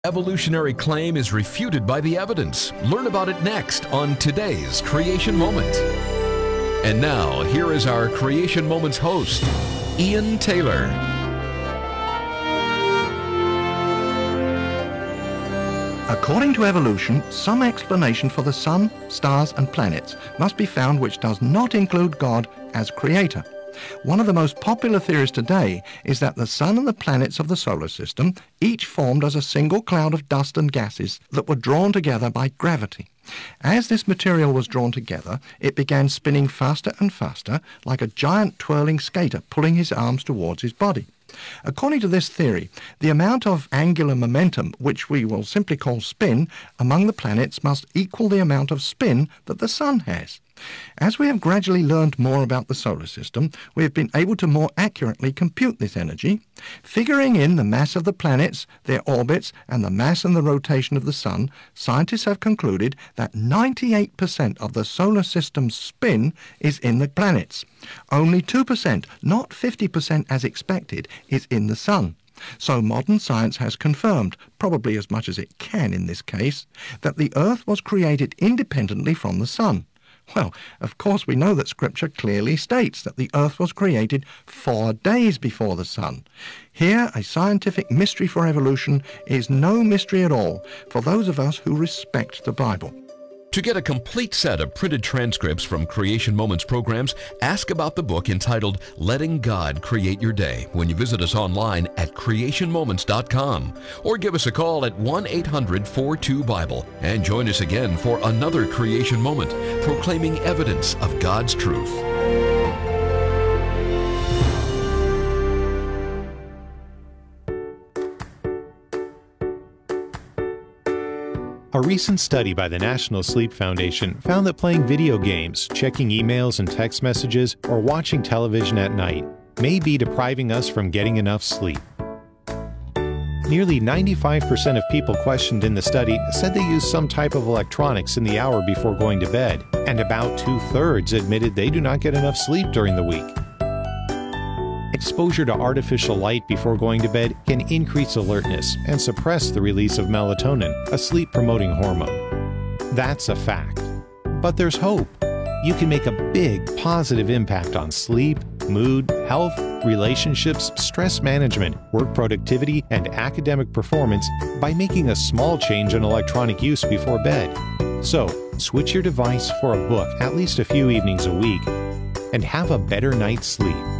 Evolutionary claim is refuted by the evidence. Learn about it next on today's Creation Moment. And now, here is our Creation Moments host, Ian Taylor. According to evolution, some explanation for the sun, stars and planets must be found which does not include God as creator. One of the most popular theories today is that the sun and the planets of the solar system each formed as a single cloud of dust and gases that were drawn together by gravity. As this material was drawn together, it began spinning faster and faster, like a giant twirling skater pulling his arms towards his body. According to this theory, the amount of angular momentum, which we will simply call spin, among the planets must equal the amount of spin that the sun has. As we have gradually learned more about the solar system, we have been able to more accurately compute this energy. Figuring in the mass of the planets, their orbits, and the mass and the rotation of the sun, scientists have concluded that 98% of the solar system's spin is in the planets. Only 2%, not 50% as expected, is in the sun. So modern science has confirmed, probably as much as it can in this case, that the Earth was created independently from the sun. Well, of course we know that Scripture clearly states that the earth was created 4 days before the sun. Here, a scientific mystery for evolution is no mystery at all for those of us who respect the Bible. To get a complete set of printed transcripts from Creation Moments programs, ask about the book entitled Letting God Create Your Day when you visit us online at creationmoments.com, or give us a call at 1-800-42-BIBLE and join us again for another Creation Moment, proclaiming evidence of God's truth. A recent study by the National Sleep Foundation found that playing video games, checking emails and text messages, or watching television at night may be depriving us from getting enough sleep. Nearly 95% of people questioned in the study said they use some type of electronics in the hour before going to bed, and about 2/3 admitted they do not get enough sleep during the week. Exposure to artificial light before going to bed can increase alertness and suppress the release of melatonin, a sleep-promoting hormone. That's a fact. But there's hope. You can make a big positive impact on sleep, mood, health, relationships, stress management, work productivity, and academic performance by making a small change in electronic use before bed. So, switch your device for a book at least a few evenings a week and have a better night's sleep.